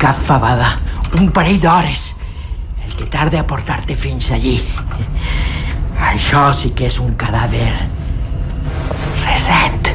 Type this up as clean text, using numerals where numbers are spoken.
cap fabada. Un parell d'hores. El que tarda a portar-te fins allí. Això sí que és un cadàver recent.